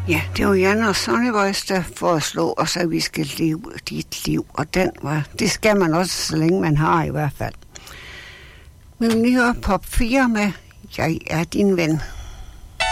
Ja, det var Jan og Sonny Voice, der foreslog os, at vi skal leve dit liv. Og det skal man også, så længe man har i hvert fald. Vi vil lige høre Pop 4 med Jeg er din ven.